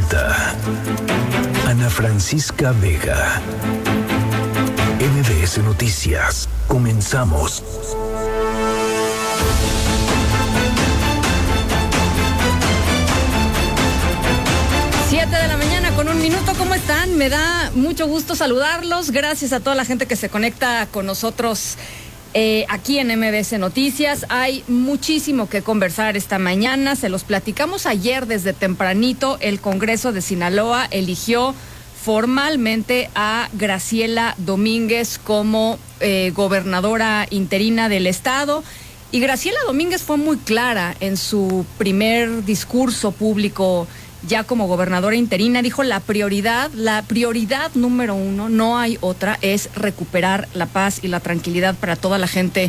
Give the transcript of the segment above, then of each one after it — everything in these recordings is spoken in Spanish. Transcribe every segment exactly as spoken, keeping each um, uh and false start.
presenta Ana Francisca Vega. M B S Noticias. Comenzamos. Siete de la mañana con un minuto. ¿Cómo están? Me da mucho gusto saludarlos. Gracias a toda la gente que se conecta con nosotros eh, aquí en M B S Noticias. Hay muchísimo que conversar esta mañana. Se los platicamos ayer desde tempranito. El Congreso de Sinaloa eligió formalmente a Graciela Domínguez como eh, gobernadora interina del estado. Y Graciela Domínguez fue muy clara en su primer discurso público ya como gobernadora interina. Dijo la prioridad, la prioridad número uno, no hay otra, es recuperar la paz y la tranquilidad para toda la gente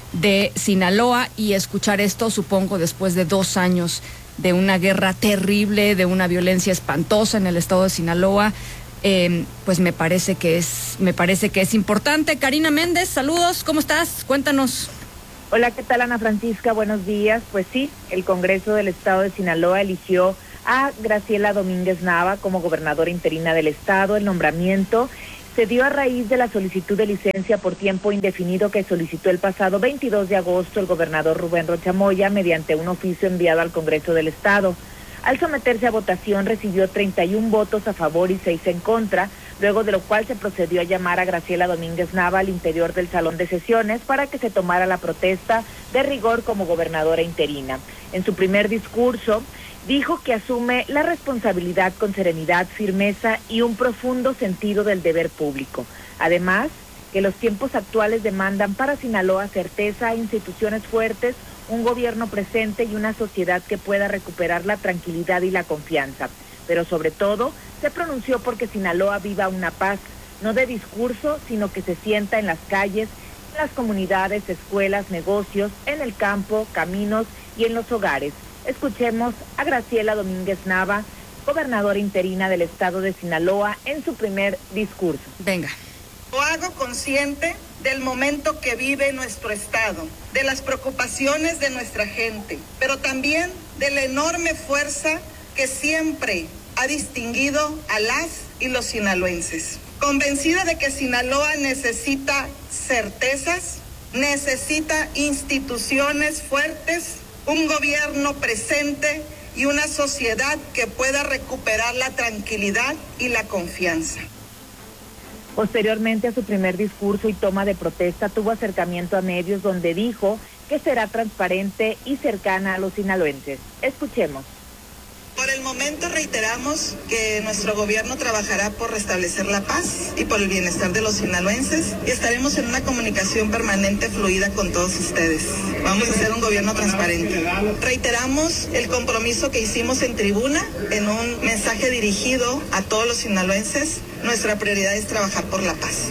de Sinaloa. Y escuchar esto, supongo, después de dos años de una guerra terrible, de una violencia espantosa en el estado de Sinaloa, eh, pues me parece que es, me parece que es importante. Karina Méndez, saludos, ¿cómo estás? Cuéntanos. Hola, ¿qué tal, Ana Francisca? Buenos días. Pues sí, el Congreso del estado de Sinaloa eligió a Graciela Domínguez Nava como gobernadora interina del estado. El nombramiento se dio a raíz de la solicitud de licencia por tiempo indefinido que solicitó el pasado veintidós de agosto el gobernador Rubén Rocha Moya mediante un oficio enviado al Congreso del estado. Al someterse a votación recibió treinta y un votos a favor y seis en contra, luego de lo cual se procedió a llamar a Graciela Domínguez Nava al interior del salón de sesiones para que se tomara la protesta de rigor como gobernadora interina. En su primer discurso dijo que asume la responsabilidad con serenidad, firmeza y un profundo sentido del deber público. Además, que los tiempos actuales demandan para Sinaloa certeza, instituciones fuertes, un gobierno presente y una sociedad que pueda recuperar la tranquilidad y la confianza. Pero sobre todo, se pronunció porque Sinaloa viva una paz, no de discurso, sino que se sienta en las calles, en las comunidades, escuelas, negocios, en el campo, caminos y en los hogares. Escuchemos a Graciela Domínguez Nava, gobernadora interina del estado de Sinaloa, en su primer discurso. Venga. Lo hago consciente del momento que vive nuestro estado, de las preocupaciones de nuestra gente, pero también de la enorme fuerza que siempre ha distinguido a las y los sinaloenses. Convencida de que Sinaloa necesita certezas, necesita instituciones fuertes, un gobierno presente y una sociedad que pueda recuperar la tranquilidad y la confianza. Posteriormente a su primer discurso y toma de protesta, tuvo acercamiento a medios donde dijo que será transparente y cercana a los sinaloenses. Escuchemos. Por el momento reiteramos que nuestro gobierno trabajará por restablecer la paz y por el bienestar de los sinaloenses y estaremos en una comunicación permanente fluida con todos ustedes. Vamos a hacer un gobierno transparente. Reiteramos el compromiso que hicimos en tribuna en un mensaje dirigido a todos los sinaloenses. Nuestra prioridad es trabajar por la paz.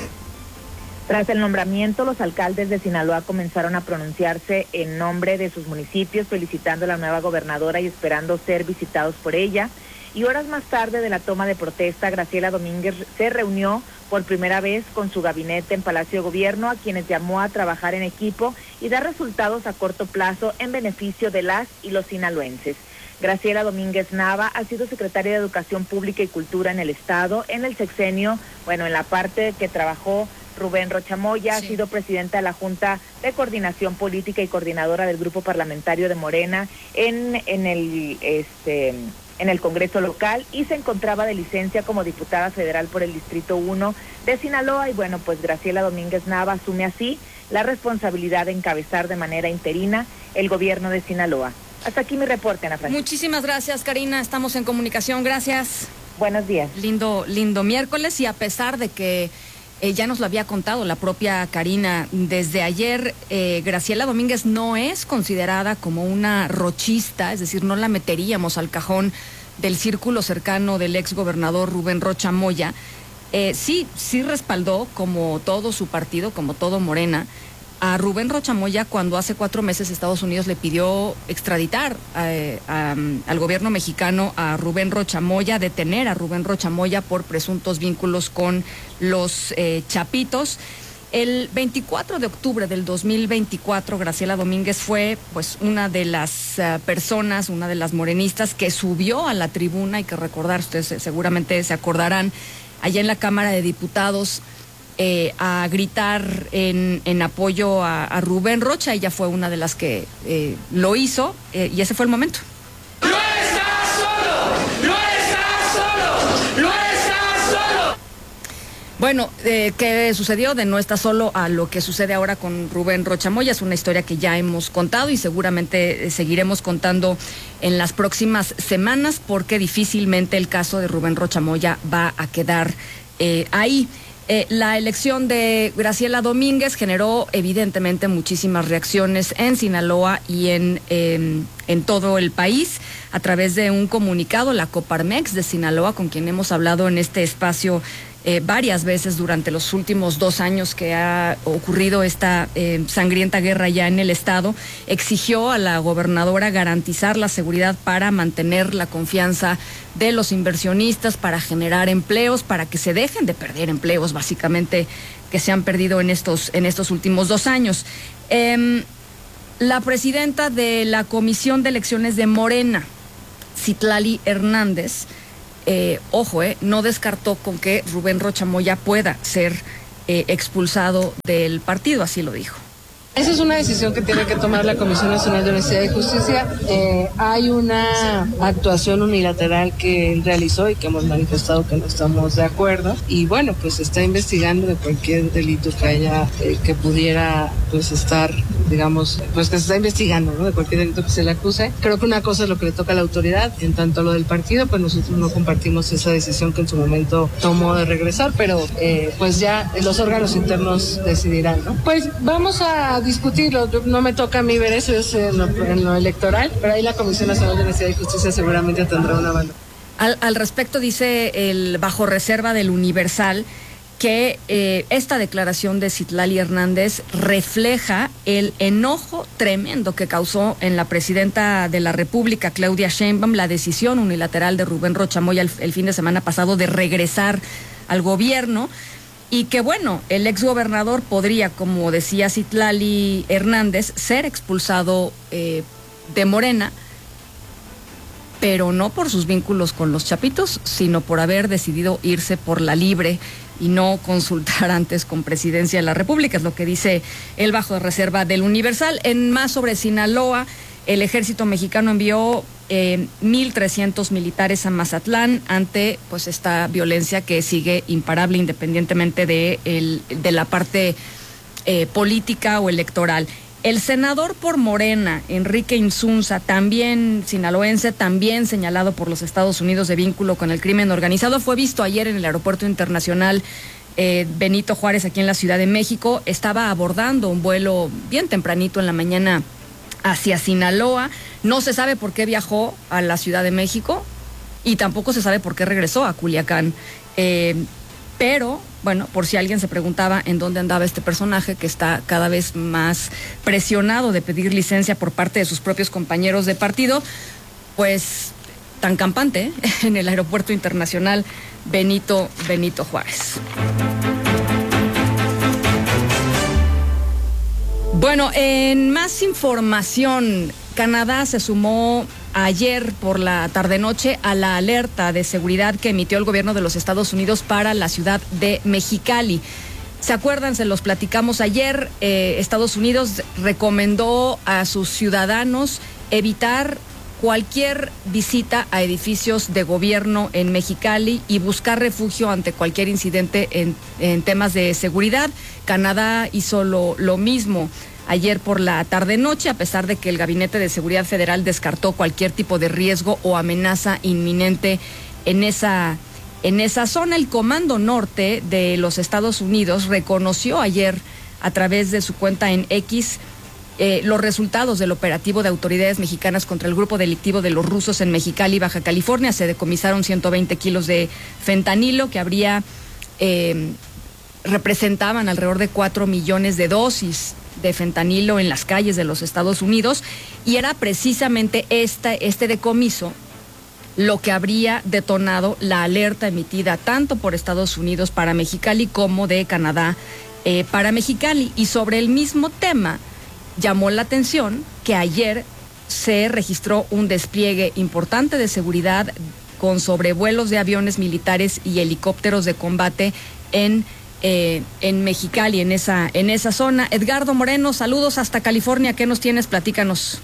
Tras el nombramiento, los alcaldes de Sinaloa comenzaron a pronunciarse en nombre de sus municipios, felicitando a la nueva gobernadora y esperando ser visitados por ella. Y horas más tarde de la toma de protesta, Graciela Domínguez se reunió por primera vez con su gabinete en Palacio de Gobierno, a quienes llamó a trabajar en equipo y dar resultados a corto plazo en beneficio de las y los sinaloenses. Graciela Domínguez Nava ha sido secretaria de Educación Pública y Cultura en el estado, en el sexenio, bueno, en la parte que trabajó Rubén Rocha Moya, sí. Ha sido presidenta de la Junta de Coordinación Política y coordinadora del Grupo Parlamentario de Morena en, en, el, este, en el Congreso local y se encontraba de licencia como diputada federal por el Distrito uno de Sinaloa. Y bueno, pues Graciela Domínguez Nava asume así la responsabilidad de encabezar de manera interina el gobierno de Sinaloa. Hasta aquí mi reporte, Ana Francisca. Muchísimas gracias, Karina. Estamos en comunicación. Gracias. Buenos días. Lindo, lindo miércoles, y a pesar de que Eh, ya nos lo había contado la propia Karina desde ayer, eh, Graciela Domínguez no es considerada como una rochista, es decir, no la meteríamos al cajón del círculo cercano del ex gobernador Rubén Rocha Moya. Eh, sí, sí respaldó, como todo su partido, como todo Morena, a Rubén Rocha Moya cuando hace cuatro meses Estados Unidos le pidió extraditar a, a, al gobierno mexicano a Rubén Rocha Moya, detener a Rubén Rocha Moya por presuntos vínculos con los eh, Chapitos. El veinticuatro de octubre del dos mil veinticuatro, Graciela Domínguez fue pues una de las uh, personas, una de las morenistas que subió a la tribuna. Hay que recordar, ustedes seguramente se acordarán, allá en la Cámara de Diputados, eh, a gritar en, en apoyo a, a Rubén Rocha. Ella fue una de las que eh, lo hizo eh, y ese fue el momento. Bueno, eh, ¿qué sucedió? De no está solo a lo que sucede ahora con Rubén Rocha Moya. Es una historia que ya hemos contado y seguramente eh, seguiremos contando en las próximas semanas, porque difícilmente el caso de Rubén Rocha Moya va a quedar eh, ahí. Eh, la elección de Graciela Domínguez generó evidentemente muchísimas reacciones en Sinaloa y en, eh, en todo el país. A través de un comunicado, la Coparmex de Sinaloa, con quien hemos hablado en este espacio Eh, varias veces durante los últimos dos años que ha ocurrido esta eh, sangrienta guerra ya en el estado, exigió a la gobernadora garantizar la seguridad para mantener la confianza de los inversionistas, para generar empleos, para que se dejen de perder empleos, básicamente, que se han perdido en estos, en estos últimos dos años. Eh, la presidenta de la Comisión de Elecciones de Morena, Citlali Hernández, Eh, ojo, eh, no descartó con que Rubén Rocha Moya pueda ser eh, expulsado del partido, así lo dijo. Esa es una decisión que tiene que tomar la Comisión Nacional de Honestidad y Justicia. Eh, hay una actuación unilateral que él realizó y que hemos manifestado que no estamos de acuerdo. Y bueno, pues se está investigando de cualquier delito que haya, eh, que pudiera pues estar, digamos, pues que se está investigando, ¿no? De cualquier delito que se le acuse. Creo que una cosa es lo que le toca a la autoridad. En tanto lo del partido, pues nosotros no compartimos esa decisión que en su momento tomó de regresar, pero eh, pues ya los órganos internos decidirán, ¿no? Pues vamos a discutirlo, no me toca a mí ver eso, es en lo, en lo electoral, pero ahí la Comisión Nacional de Honestidad y Justicia seguramente tendrá una mano. Al, al respecto dice el bajo reserva del Universal que eh, esta declaración de Citlali Hernández refleja el enojo tremendo que causó en la presidenta de la República, Claudia Sheinbaum, la decisión unilateral de Rubén Rocha Moya el, el fin de semana pasado de regresar al gobierno. Y que bueno, el exgobernador podría, como decía Citlali Hernández, ser expulsado eh, de Morena, pero no por sus vínculos con los chapitos, sino por haber decidido irse por la libre y no consultar antes con Presidencia de la República, es lo que dice el bajo de reserva del Universal. En más sobre Sinaloa, el ejército mexicano envió eh, mil trescientos militares a Mazatlán ante pues esta violencia que sigue imparable independientemente de, el, de la parte eh, política o electoral. El senador por Morena, Enrique Insunza, también sinaloense, también señalado por los Estados Unidos de vínculo con el crimen organizado, fue visto ayer en el Aeropuerto Internacional eh, Benito Juárez, aquí en la Ciudad de México. Estaba abordando un vuelo bien tempranito en la mañana hacia Sinaloa. No se sabe por qué viajó a la Ciudad de México y tampoco se sabe por qué regresó a Culiacán. Eh, pero, bueno, por si alguien se preguntaba en dónde andaba este personaje que está cada vez más presionado de pedir licencia por parte de sus propios compañeros de partido, pues tan campante ¿eh? en el Aeropuerto Internacional Benito, Benito Juárez. Bueno, en más información, Canadá se sumó ayer por la tarde-noche a la alerta de seguridad que emitió el gobierno de los Estados Unidos para la ciudad de Mexicali. ¿Se acuerdan? Se los platicamos ayer. Eh, Estados Unidos recomendó a sus ciudadanos evitar cualquier visita a edificios de gobierno en Mexicali y buscar refugio ante cualquier incidente en, en temas de seguridad. Canadá hizo lo, lo mismo ayer por la tarde-noche, a pesar de que el Gabinete de Seguridad Federal descartó cualquier tipo de riesgo o amenaza inminente en esa, en esa zona. El Comando Norte de los Estados Unidos reconoció ayer a través de su cuenta en X eh, los resultados del operativo de autoridades mexicanas contra el grupo delictivo de los rusos en Mexicali, Baja California. Se decomisaron ciento veinte kilos de fentanilo que habría eh, representaban alrededor de cuatro millones de dosis de fentanilo en las calles de los Estados Unidos, y era precisamente esta, este decomiso lo que habría detonado la alerta emitida tanto por Estados Unidos para Mexicali como de Canadá eh, para Mexicali. Y sobre el mismo tema, llamó la atención que ayer se registró un despliegue importante de seguridad con sobrevuelos de aviones militares y helicópteros de combate en eh, en Mexicali, en esa en esa zona. Edgardo Moreno, saludos hasta California. ¿Qué nos tienes? Platícanos.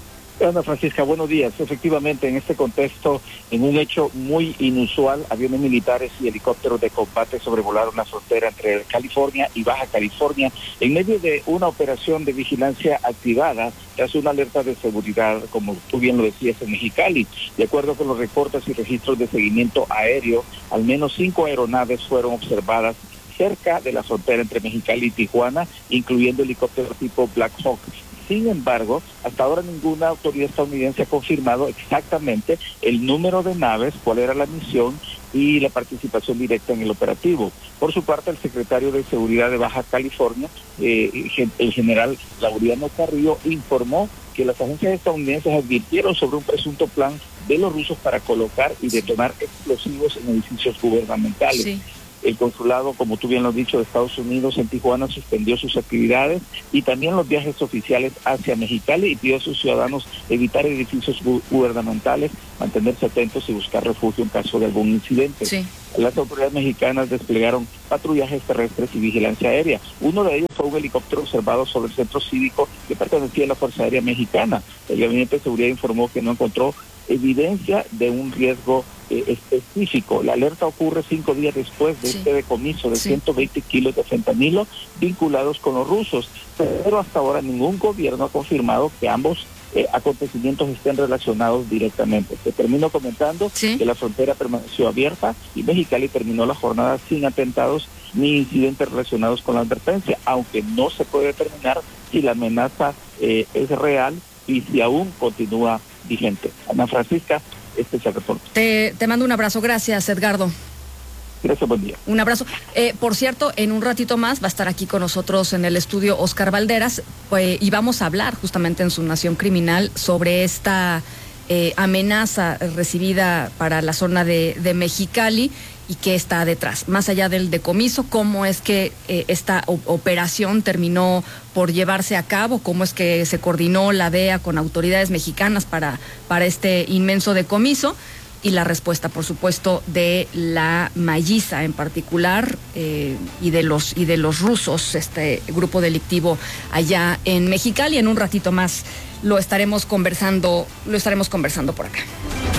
Ana Francisca, buenos días. Efectivamente, en este contexto, en un hecho muy inusual, aviones militares y helicópteros de combate sobrevolaron la frontera entre California y Baja California en medio de una operación de vigilancia activada tras una alerta de seguridad, como tú bien lo decías, en Mexicali. De acuerdo con los reportes y registros de seguimiento aéreo, al menos cinco aeronaves fueron observadas cerca de la frontera entre Mexicali y Tijuana, incluyendo helicópteros tipo Black Hawk. Sin embargo, hasta ahora ninguna autoridad estadounidense ha confirmado exactamente el número de naves, cuál era la misión y la participación directa en el operativo. Por su parte, el secretario de Seguridad de Baja California, eh, el general Laureano Carrillo, informó que las agencias estadounidenses advirtieron sobre un presunto plan de los rusos para colocar y detonar explosivos en edificios gubernamentales. Sí. El consulado, como tú bien lo has dicho, de Estados Unidos en Tijuana suspendió sus actividades y también los viajes oficiales hacia Mexicali y pidió a sus ciudadanos evitar edificios gu- gubernamentales, mantenerse atentos y buscar refugio en caso de algún incidente. Sí. Las autoridades mexicanas desplegaron patrullajes terrestres y vigilancia aérea. Uno de ellos fue un helicóptero observado sobre el centro cívico que pertenecía a la Fuerza Aérea Mexicana. El Gabinete de Seguridad informó que no encontró evidencia de un riesgo eh, específico. La alerta ocurre cinco días después de sí. este decomiso de sí. ciento veinte kilos de fentanilo vinculados con los rusos, pero hasta ahora ningún gobierno ha confirmado que ambos eh, acontecimientos estén relacionados directamente. Te termino comentando sí. que la frontera permaneció abierta y Mexicali terminó la jornada sin atentados ni incidentes relacionados con la advertencia, aunque no se puede determinar si la amenaza eh, es real y si aún continúa vigente. Ana Francisca, este es el reporte. Te, te mando un abrazo. Gracias, Edgardo. Gracias, buen día. Un abrazo. Eh, por cierto, en un ratito más va a estar aquí con nosotros en el estudio Oscar Valderas, pues, y vamos a hablar justamente en Su Nación Criminal sobre esta eh, amenaza recibida para la zona de, de Mexicali y qué está detrás, más allá del decomiso, cómo es que eh, esta o- operación terminó por llevarse a cabo, cómo es que se coordinó la D E A con autoridades mexicanas para, para este inmenso decomiso, y la respuesta, por supuesto, de la Malliza en particular eh, y de los y de los rusos, este grupo delictivo allá en Mexicali. En un ratito más lo estaremos conversando, lo estaremos conversando por acá.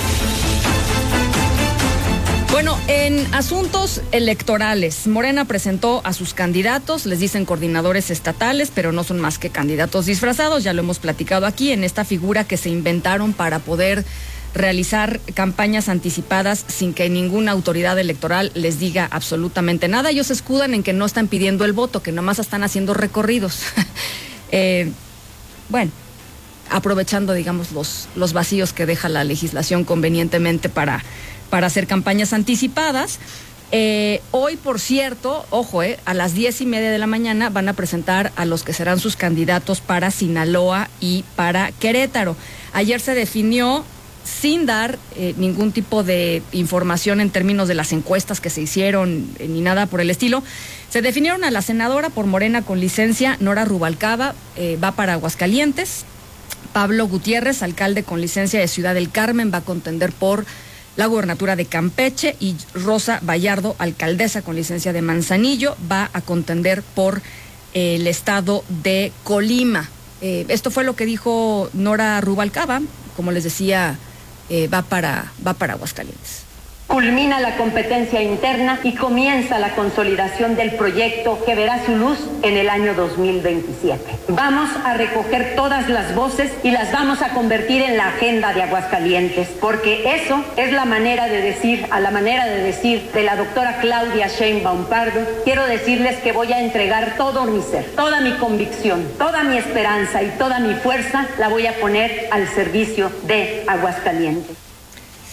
Bueno, en asuntos electorales, Morena presentó a sus candidatos, les dicen coordinadores estatales, pero no son más que candidatos disfrazados, ya lo hemos platicado aquí, en esta figura que se inventaron para poder realizar campañas anticipadas sin que ninguna autoridad electoral les diga absolutamente nada. Ellos se escudan en que no están pidiendo el voto, que nomás están haciendo recorridos. eh, bueno, aprovechando, digamos, los, los vacíos que deja la legislación convenientemente para... para hacer campañas anticipadas. Eh, hoy, por cierto, ojo, eh, a las diez y media de la mañana van a presentar a los que serán sus candidatos para Sinaloa y para Querétaro. Ayer se definió, sin dar eh, ningún tipo de información en términos de las encuestas que se hicieron, eh, ni nada por el estilo, se definieron a la senadora por Morena con licencia, Nora Rubalcaba, eh, va para Aguascalientes. Pablo Gutiérrez, alcalde con licencia de Ciudad del Carmen, va a contender por la gubernatura de Campeche, y Rosa Vallardo, alcaldesa con licencia de Manzanillo, va a contender por eh, el estado de Colima. Eh, esto fue lo que dijo Nora Rubalcaba, como les decía, eh, va para, va para Aguascalientes. Culmina la competencia interna y comienza la consolidación del proyecto que verá su luz en el año dos mil veintisiete. Vamos a recoger todas las voces y las vamos a convertir en la agenda de Aguascalientes, porque eso es la manera de decir, a la manera de decir de la doctora Claudia Sheinbaum Pardo. Quiero decirles que voy a entregar todo mi ser, toda mi convicción, toda mi esperanza y toda mi fuerza la voy a poner al servicio de Aguascalientes.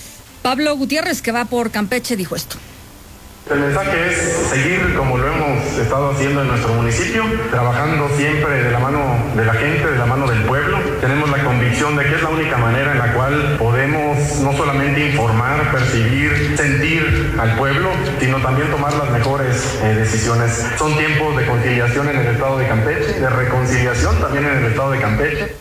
Pablo Gutiérrez, que va por Campeche, dijo esto. El mensaje es seguir como lo hemos estado haciendo en nuestro municipio, trabajando siempre de la mano de la gente, de la mano del pueblo. Tenemos la convicción de que es la única manera en la cual podemos no solamente informar, percibir, sentir al pueblo, sino también tomar las mejores eh, decisiones. Son tiempos de conciliación en el estado de Campeche, de reconciliación también en el estado de Campeche.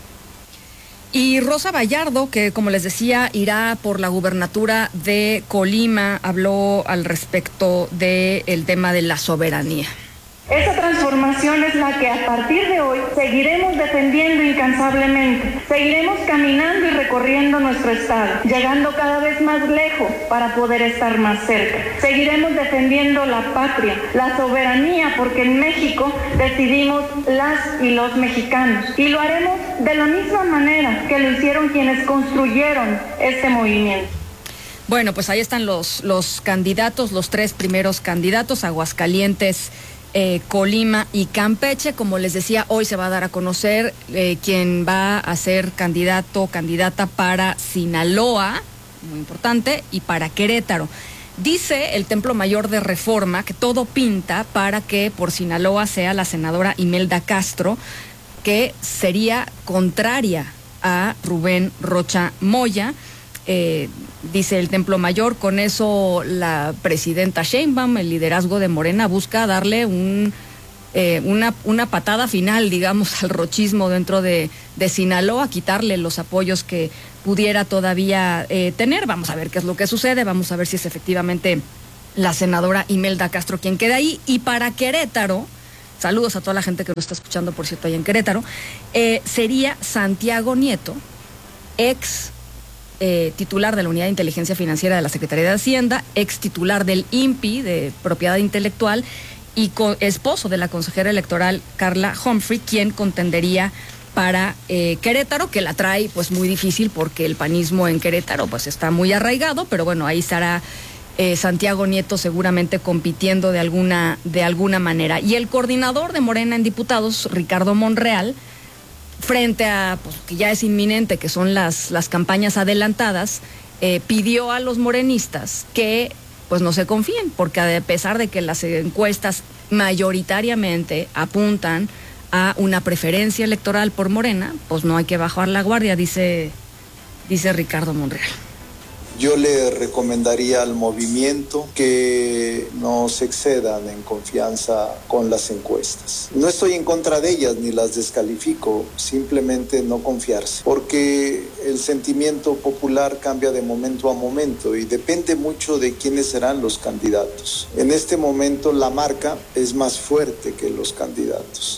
Y Rosa Vallardo, que como les decía, irá por la gubernatura de Colima, habló al respecto del tema de la soberanía. Esa transformación es la que a partir de hoy seguiremos defendiendo incansablemente. Seguiremos caminando y recorriendo nuestro estado, llegando cada vez más lejos para poder estar más cerca. Seguiremos defendiendo la patria, la soberanía, porque en México decidimos las y los mexicanos. Y lo haremos de la misma manera que lo hicieron quienes construyeron este movimiento. Bueno, pues ahí están los, los candidatos, los tres primeros candidatos, Aguascalientes, Eh, Colima y Campeche. Como les decía, hoy se va a dar a conocer eh, quién va a ser candidato o candidata para Sinaloa, muy importante, y para Querétaro. Dice el Templo Mayor de Reforma que todo pinta para que por Sinaloa sea la senadora Imelda Castro, que sería contraria a Rubén Rocha Moya. Eh, dice el Templo Mayor, con eso la presidenta Sheinbaum, el liderazgo de Morena, busca darle un, eh, una, una patada final, digamos, al rochismo dentro de, de Sinaloa, quitarle los apoyos que pudiera todavía eh, tener. Vamos a ver qué es lo que sucede, vamos a ver si es efectivamente la senadora Imelda Castro quien queda ahí. Y para Querétaro, saludos a toda la gente que nos está escuchando, por cierto, ahí en Querétaro, eh, sería Santiago Nieto, ex Eh, titular de la Unidad de Inteligencia Financiera de la Secretaría de Hacienda, ex titular del I N P I de Propiedad Intelectual y co esposo de la consejera electoral Carla Humphrey, quien contendería para eh, Querétaro, que la trae pues muy difícil porque el panismo en Querétaro pues está muy arraigado, pero bueno, ahí estará eh, Santiago Nieto seguramente compitiendo de alguna, de alguna manera. Y el coordinador de Morena en diputados, Ricardo Monreal, frente a, pues, que ya es inminente, que son las, las campañas adelantadas, eh, pidió a los morenistas que pues no se confíen, porque a pesar de que las encuestas mayoritariamente apuntan a una preferencia electoral por Morena, pues no hay que bajar la guardia, dice, dice Ricardo Monreal. Yo le recomendaría al movimiento que no se excedan en confianza con las encuestas. No estoy en contra de ellas ni las descalifico, simplemente no confiarse, porque el sentimiento popular cambia de momento a momento y depende mucho de quiénes serán los candidatos. En este momento la marca es más fuerte que los candidatos.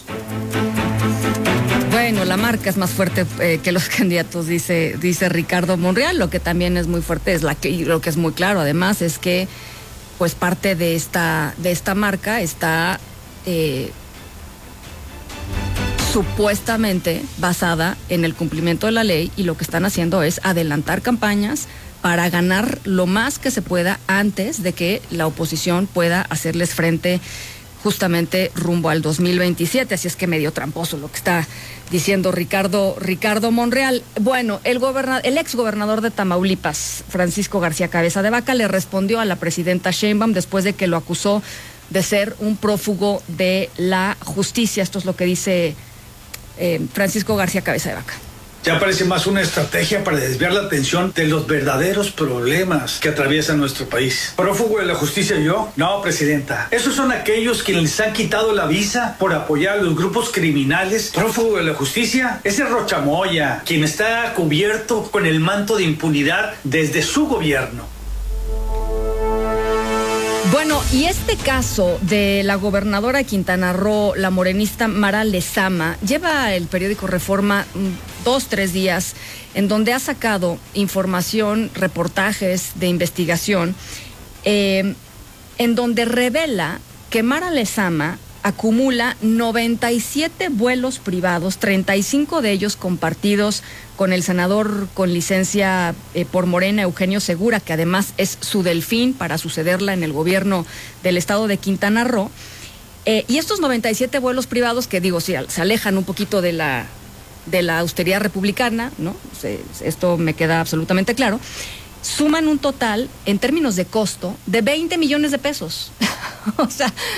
Bueno, la marca es más fuerte eh, que los candidatos, dice, dice Ricardo Monreal. Lo que también es muy fuerte es la que, y lo que es muy claro además es que pues parte de esta, de esta marca está eh, supuestamente basada en el cumplimiento de la ley, y lo que están haciendo es adelantar campañas para ganar lo más que se pueda antes de que la oposición pueda hacerles frente justamente rumbo al dos mil veintisiete, así es que medio tramposo lo que está diciendo Ricardo, Ricardo Monreal. Bueno, el, goberna, el ex gobernador de Tamaulipas, Francisco García Cabeza de Vaca, le respondió a la presidenta Sheinbaum después de que lo acusó de ser un prófugo de la justicia. Esto es lo que dice eh, Francisco García Cabeza de Vaca. Ya parece más una estrategia para desviar la atención de los verdaderos problemas que atraviesan nuestro país. ¿Prófugo de la justicia yo? No, presidenta. Esos son aquellos quienes les han quitado la visa por apoyar a los grupos criminales. ¿Prófugo de la justicia? Ese es Rocha Moya, quien está cubierto con el manto de impunidad desde su gobierno. Bueno, y este caso de la gobernadora de Quintana Roo, la morenista Mara Lezama, lleva el periódico Reforma dos, tres días en donde ha sacado información, reportajes de investigación, eh, en donde revela que Mara Lezama acumula noventa y siete vuelos privados, treinta y cinco de ellos compartidos con el senador con licencia eh, por Morena, Eugenio Segura, que además es su delfín para sucederla en el gobierno del estado de Quintana Roo. Eh, y estos noventa y siete vuelos privados, que digo, sí, se alejan un poquito de la, de la austeridad republicana, ¿no? Se, esto me queda absolutamente claro, suman un total, en términos de costo, de veinte millones de pesos. O sea,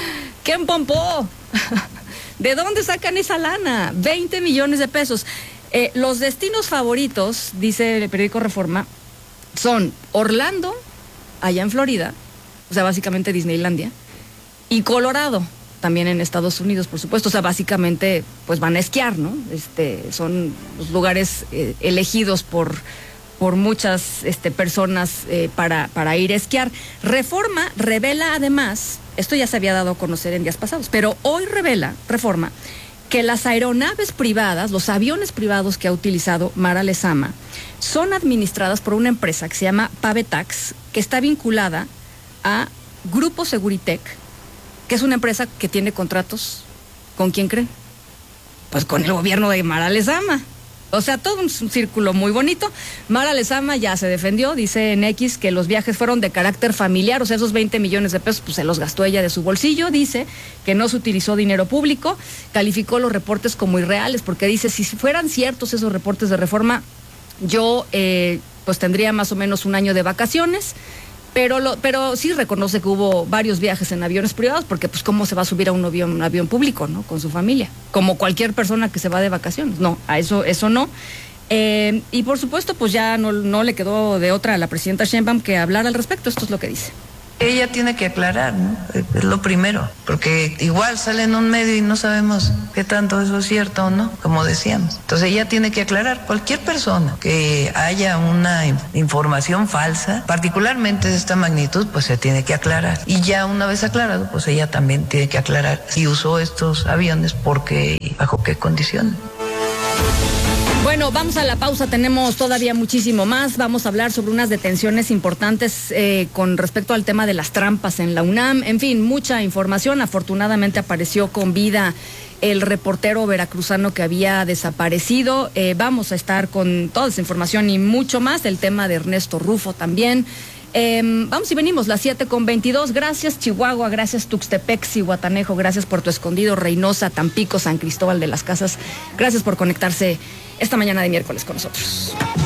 ¿Quién pompó? ¿De dónde sacan esa lana? veinte millones de pesos. Eh, los destinos favoritos, dice el periódico Reforma, son Orlando, allá en Florida, o sea, básicamente Disneylandia, y Colorado, también en Estados Unidos, por supuesto. O sea, básicamente, pues van a esquiar, ¿no? Este, son los lugares eh, elegidos por, por muchas este, personas eh, para, para ir a esquiar. Reforma revela además, esto ya se había dado a conocer en días pasados, pero hoy revela Reforma que las aeronaves privadas, los aviones privados que ha utilizado Mara Lezama, son administradas por una empresa que se llama Pavetax, que está vinculada a Grupo Seguritech, que es una empresa que tiene contratos, ¿con quién creen? Pues con el gobierno de Mara Lezama. O sea, todo un círculo muy bonito. Mara Lezama ya se defendió, dice en X que los viajes fueron de carácter familiar, o sea, esos veinte millones de pesos pues se los gastó ella de su bolsillo. Dice que no se utilizó dinero público, calificó los reportes como irreales, porque dice, si fueran ciertos esos reportes de Reforma, yo eh, pues tendría más o menos un año de vacaciones. Pero, lo, pero sí reconoce que hubo varios viajes en aviones privados, porque pues cómo se va a subir a un avión, un avión público, ¿no? Con su familia, como cualquier persona que se va de vacaciones. No, a eso, eso no. Eh, y por supuesto, pues ya no, no le quedó de otra a la presidenta Sheinbaum que hablar al respecto. Esto es lo que dice. Ella tiene que aclarar, ¿no? Es lo primero, porque igual sale en un medio y no sabemos qué tanto eso es cierto o no, como decíamos. Entonces ella tiene que aclarar. Cualquier persona que haya una información falsa, particularmente de esta magnitud, pues se tiene que aclarar. Y ya una vez aclarado, pues ella también tiene que aclarar si usó estos aviones, por qué y bajo qué condiciones. Bueno, vamos a la pausa, tenemos todavía muchísimo más. Vamos a hablar sobre unas detenciones importantes eh, con respecto al tema de las trampas en la UNAM. En fin, mucha información. Afortunadamente apareció con vida el reportero veracruzano que había desaparecido. Eh, vamos a estar con toda esa información y mucho más. El tema de Ernesto Rufo también. Eh, vamos y venimos, las siete con veintidós. Gracias Chihuahua, gracias Tuxtepec, Zihuatanejo, gracias Puerto Escondido, Reynosa, Tampico, San Cristóbal de las Casas. Gracias por conectarse esta mañana de miércoles con nosotros.